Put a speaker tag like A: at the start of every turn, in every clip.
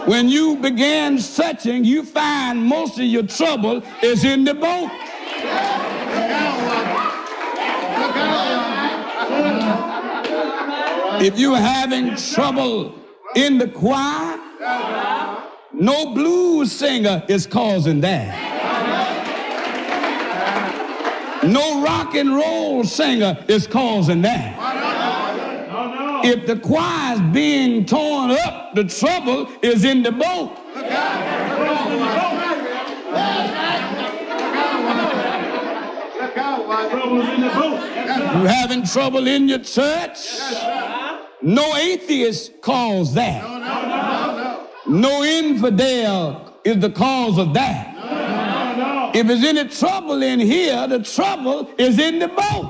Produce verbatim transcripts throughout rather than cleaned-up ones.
A: When you begin searching, you find most of your trouble is in the boat. If you're having trouble in the choir, no blues singer is causing that. No rock and roll singer is causing that. If the choir is being torn up, the trouble is in the boat. You're having trouble in your church? No atheist caused that. No infidel is the cause of that. If there's any trouble in here, the trouble is in the boat.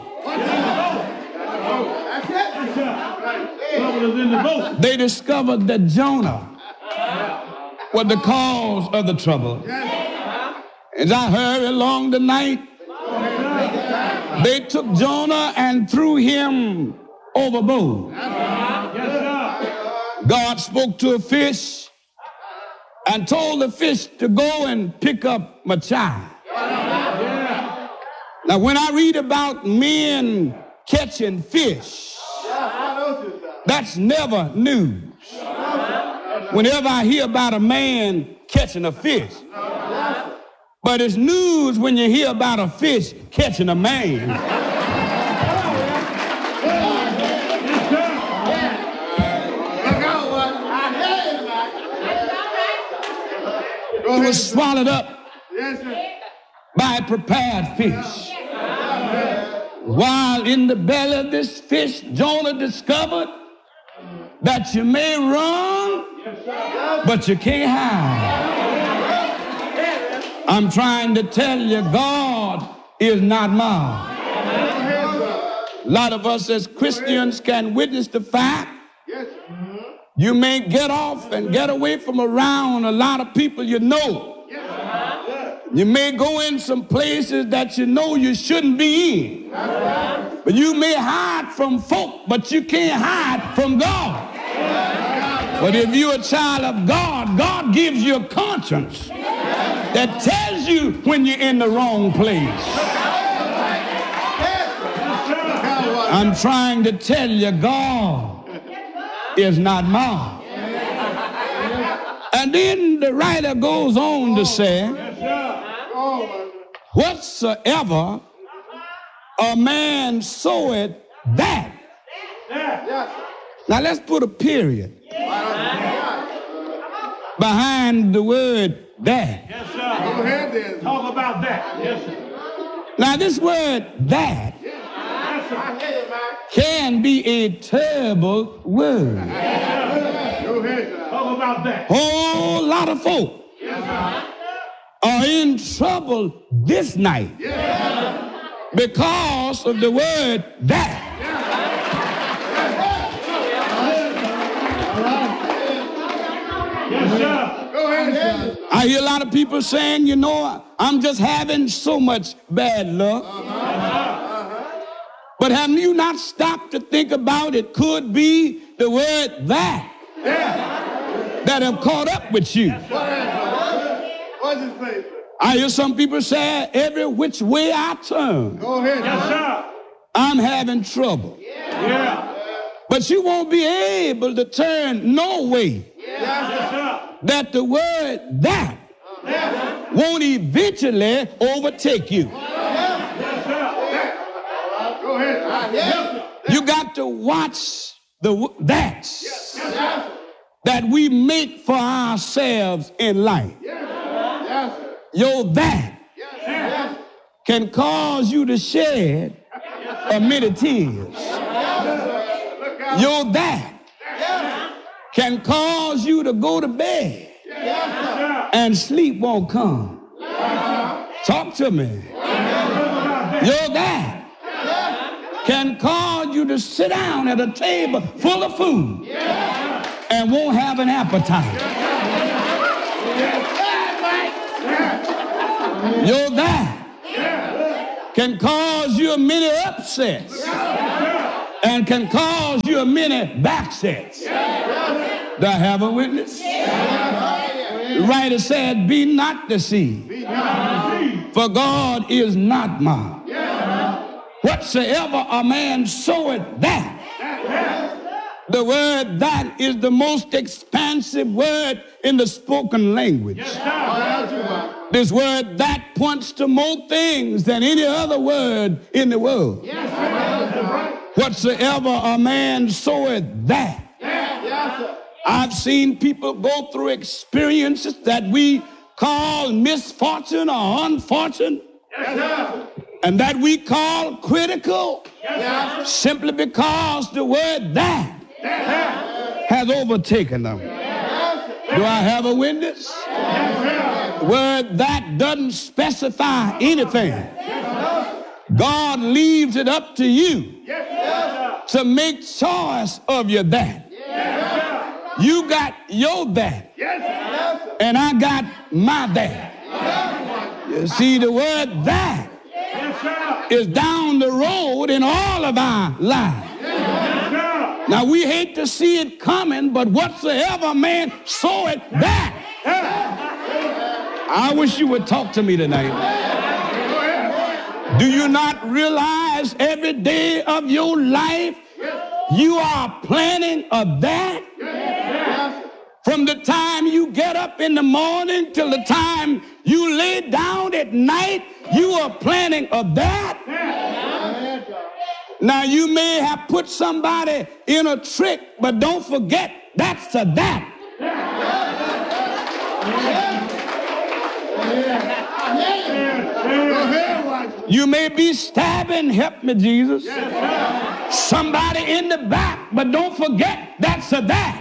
A: They discovered that Jonah was the cause of the trouble. As I hurried along the night, they took Jonah and threw him overboard. God spoke to a fish and told the fish to go and pick up my child. Now, when I read about men catching fish, that's never news. Whenever I hear about a man catching a fish, but it's news when you hear about a fish catching a man. He was swallowed up by a prepared fish. While in the belly of this fish, Jonah discovered that you may run, but you can't hide. I'm trying to tell you, God is not mocked. A lot of us as Christians can witness the fact you may get off and get away from around a lot of people you know. You may go in some places that you know you shouldn't be in. But you may hide from folk, but you can't hide from God. But if you're a child of God, God gives you a conscience that tells you when you're in the wrong place. I'm trying to tell you, God is not mocked. And then the writer goes on to say, whatsoever a man soweth, that. Now let's put a period behind the word that.
B: Yes, sir. Go ahead then. Talk about that. Yes, sir.
A: Now this word that can be a terrible word.
B: Yes, go ahead, sir. Talk about that.
A: Whole lot of folk are in trouble this night because of the word that.
B: Yes, sir. Go ahead, sir.
A: I hear a lot of people saying, you know, I'm just having so much bad luck. But have you not stopped to think about it? Could be the word that that have caught up with you.
B: What's his face?
A: I hear some people say, every which way I turn,
B: Go ahead. Yes, sir.
A: I'm having trouble.
B: Yeah.
A: But you won't be able to turn no way
B: Yes, sir.
A: that the word that
B: Yes.
A: won't eventually overtake you.
B: Yes, sir. Go ahead. Yes, sir.
A: You got to watch the that's that we make for ourselves in life.
B: Yes, sir.
A: Your that
B: Yes.
A: can cause you to shed a many tears. Your that can cause you to go to bed and sleep won't come. Talk to me. Your that can cause you to sit down at a table full of food and won't have an appetite. Your that can cause you many upsets and can cause you many backsets. Do I have a witness? The writer said, be not deceived, for God is not mocked. Whatsoever a man soweth, that. The word that is the most expansive word in the spoken language. This word that points to more things than any other word in the world. Whatsoever a man soweth, that. I've seen people go through experiences that we call misfortune or unfortune, and that we call critical, simply because the word that has overtaken them. Do I have a witness? The word that doesn't specify anything. God leaves it up to you to make choice of your that. You got your that, and I got my that. You see, the word that is down the road in all of our lives. Now, we hate to see it coming, but whatsoever man soweth, that. I wish you would talk to me tonight. Do you not realize every day of your life you are planning a that? From the time you get up in the morning till the time you lay down at night, you are planning a that. Now, you may have put somebody in a trick, but don't forget, that's a that. You may be stabbing, help me, Jesus, somebody in the back, but don't forget, that's a that.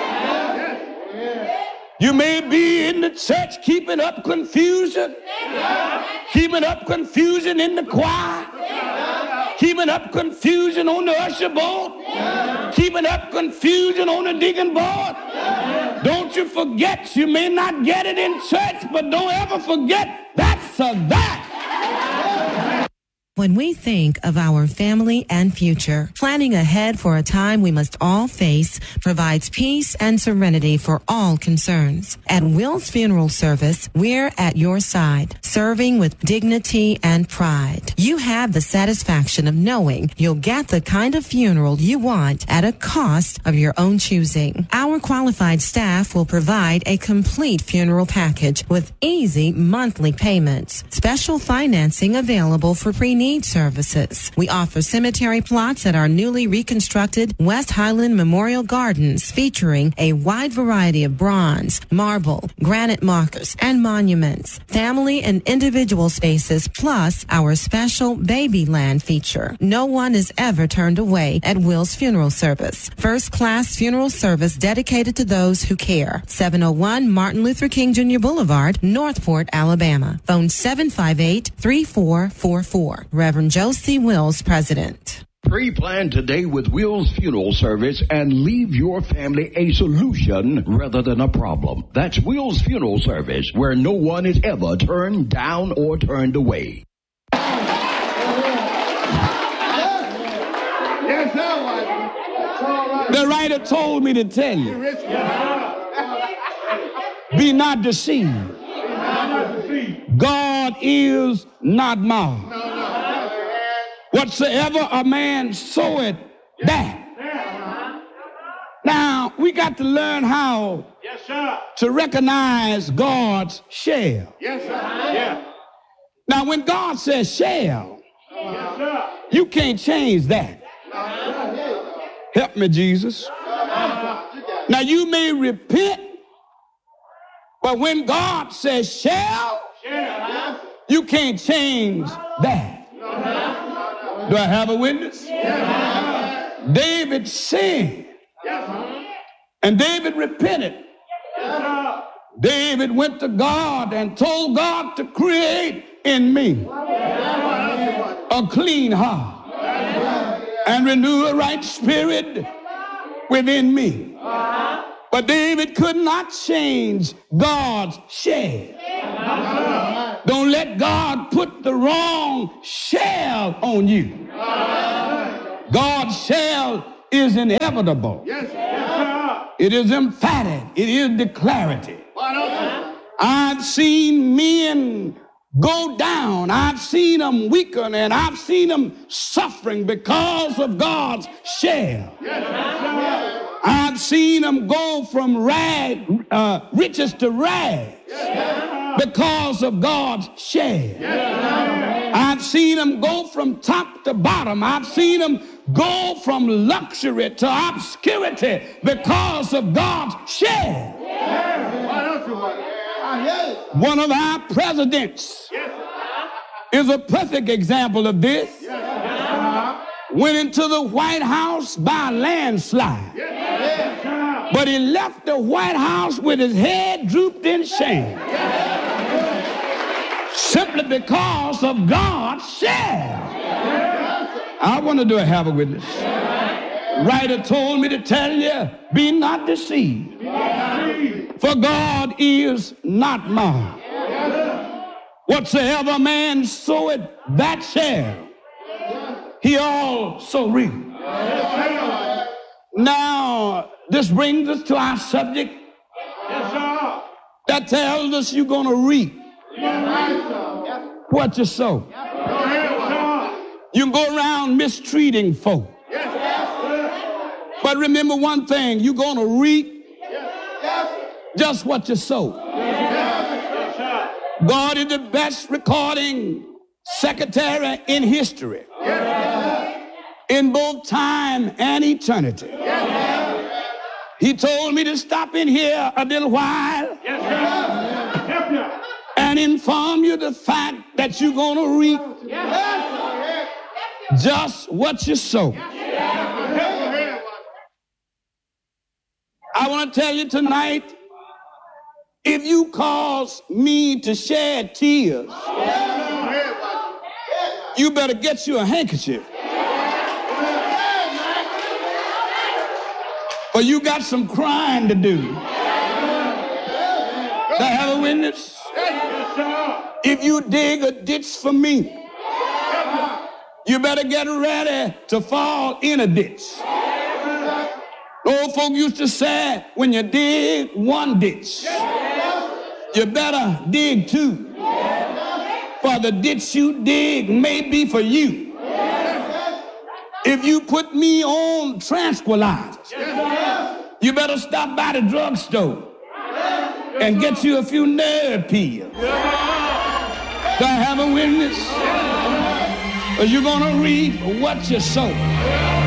A: You may be in the church keeping up confusion, keeping up confusion in the choir, keeping up confusion on the usher board, keeping up confusion on the deacon board. Don't you forget, you may not get it in church, but don't ever forget, that's a that.
C: When we think of our family and future, planning ahead for a time we must all face provides peace and serenity for all concerns. At Will's Funeral Service, we're at your side, serving with dignity and pride. You have the satisfaction of knowing you'll get the kind of funeral you want at a cost of your own choosing. Our qualified staff will provide a complete funeral package with easy monthly payments. Special financing available for pre-need services. We offer cemetery plots at our newly reconstructed West Highland Memorial Gardens, featuring a wide variety of bronze, marble, granite markers, and monuments, family and individual spaces, plus our special baby land feature. No one is ever turned away at Will's Funeral Service. First class funeral service dedicated to those who care. seven oh one Martin Luther King Junior Boulevard, Northport, Alabama. Phone seven five eight, three four four four. Reverend Josie Wills, President.
D: Pre-plan today with Will's Funeral Service and leave your family a solution rather than a problem. That's Will's Funeral Service, where no one is ever turned down or turned away.
A: The writer told me to tell you, be not deceived. God is not mocked. Whatsoever a man soweth, that. Now, we got to learn how
B: Yes, sir.
A: to recognize God's shall.
B: Yes, sir. Yeah.
A: Now, when God says shall,
B: Yes, sir.
A: you can't change that. Help me, Jesus. Now, you may repent, but when God says shall,
B: Yeah.
A: you can't change that. Do I have a witness?
B: Yes.
A: David sinned,
B: Yes, sir.
A: and David repented.
B: Yes, sir.
A: David went to God and told God to create in me a clean heart and renew a right spirit within me. But David could not change God's shall. Don't let God put the wrong shall on you. God's shall is inevitable.
B: Yes, yes, sir.
A: It is emphatic. It is declarative. I've seen men go down. I've seen them weaken, and I've seen them suffering because of God's share. I've seen them go from rag, uh, riches to rags because of God's share. I've seen them go from top to bottom. I've seen them go from luxury to obscurity because of God's share. One of our presidents is a perfect example of this. Went into the White House by a landslide. But he left the White House with his head drooped in shame. Simply because of God's share. I want to do a have a witness. Writer told me to tell you, be not deceived. For God is not mocked. Whatsoever man soweth, that shall he also reap. Now, this brings us to our subject that tells us you're going to reap what you sow. You can go around mistreating folk. But remember one thing, you're going to reap just what you sow. God is the best recording secretary in history, in both time and eternity. He told me to stop in here a little while and inform you the fact that you're going to reap just what you sow. I want to tell you tonight, if you cause me to shed tears, you better get you a handkerchief. Or you got some crying to do. Do I have a witness? If you dig a ditch for me, you better get ready to fall in a ditch. Old folk used to say, when you dig one ditch, you better dig two. For the ditch you dig may be for you. If you put me on tranquilizers, you better stop by the drugstore and get you a few nerve pills. Do I have a witness? Or you're going to reap what you sow.